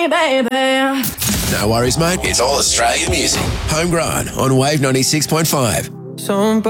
baby. No worries, mate. It's all Australian music. Homegrown on Wave 96.5.